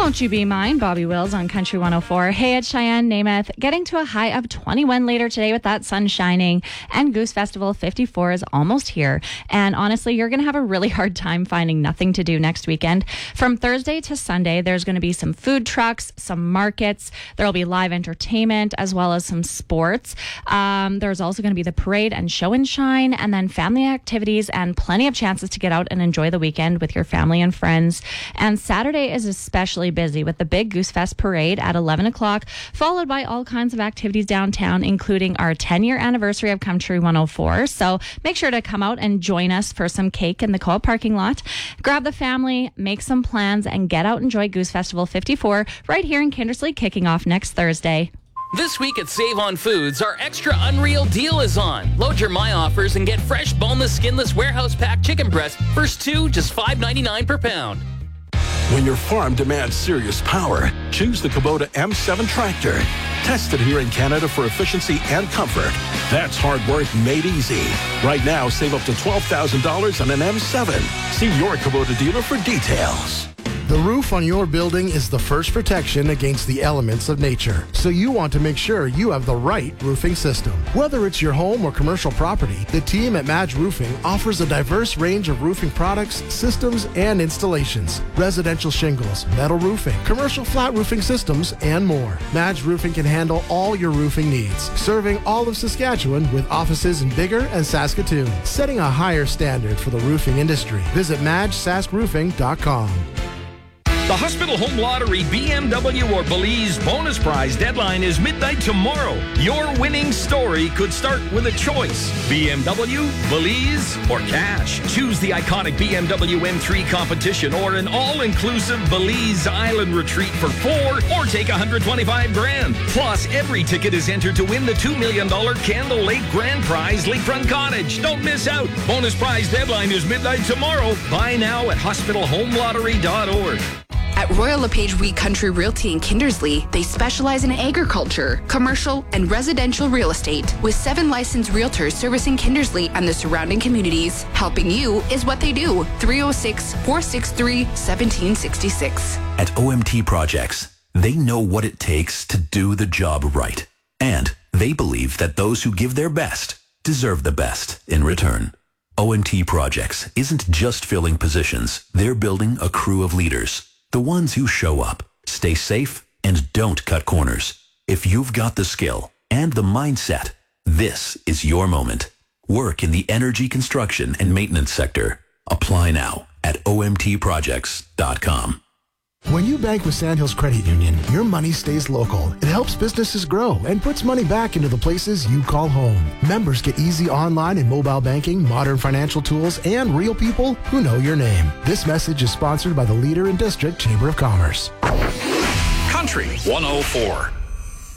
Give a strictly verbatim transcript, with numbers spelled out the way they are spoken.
Won't You Be Mine, Bobby Wills on Country one oh four. Hey, it's Cheyenne Namath, getting to a high of twenty-one later today with that sun shining, and Goose Festival fifty-four is almost here. And honestly, you're going to have a really hard time finding nothing to do next weekend. From Thursday to Sunday, there's going to be some food trucks, some markets, there'll be live entertainment, as well as some sports. Um, there's also going to be the parade and show and shine, and then family activities and plenty of chances to get out and enjoy the weekend with your family and friends. And Saturday is especially busy with the big Goose Fest parade at eleven o'clock, followed by all kinds of activities downtown, including our ten-year anniversary of Country one oh four. So make sure to come out and join us for some cake in the co-op parking lot. Grab the family, make some plans, and get out and enjoy Goose Festival fifty-four right here in Kindersley, kicking off next Thursday. This week at Save on Foods, our extra unreal deal is on. Load your My Offers and get fresh, boneless, skinless, warehouse pack chicken breast. First two, just five ninety-nine per pound. When your farm demands serious power, choose the Kubota M seven tractor. Tested here in Canada for efficiency and comfort. That's hard work made easy. Right now, save up to twelve thousand dollars on an M seven. See your Kubota dealer for details. The roof on your building is the first protection against the elements of nature, so you want to make sure you have the right roofing system. Whether it's your home or commercial property, the team at Madge Roofing offers a diverse range of roofing products, systems, and installations. Residential shingles, metal roofing, commercial flat roofing systems, and more. Madge Roofing can handle all your roofing needs, serving all of Saskatchewan with offices in Biggar and Saskatoon, setting a higher standard for the roofing industry. Visit madge sask roofing dot com. The Hospital Home Lottery B M W or Belize bonus prize deadline is midnight tomorrow. Your winning story could start with a choice. B M W, Belize, or cash. Choose the iconic B M W M three competition or an all-inclusive Belize Island retreat for four, or take one hundred twenty-five grand. Plus, every ticket is entered to win the two million dollars Candle Lake Grand Prize Lakefront Cottage. Don't miss out. Bonus prize deadline is midnight tomorrow. Buy now at hospital home lottery dot org. At Royal LePage Wheat Country Realty in Kindersley, they specialize in agriculture, commercial, and residential real estate, with seven licensed realtors servicing Kindersley and the surrounding communities. Helping you is what they do. three oh six, four six three, one seven six six. At O M T Projects, they know what it takes to do the job right. And they believe that those who give their best deserve the best in return. O M T Projects isn't just filling positions. They're building a crew of leaders. The ones who show up, stay safe, and don't cut corners. If you've got the skill and the mindset, this is your moment. Work in the energy construction and maintenance sector. Apply now at O M T projects dot com. When you bank with Sandhills Credit Union, your money stays local. It helps businesses grow and puts money back into the places you call home. Members get easy online and mobile banking, modern financial tools, and real people who know your name. This message is sponsored by the Leader and District Chamber of Commerce. Country one oh four.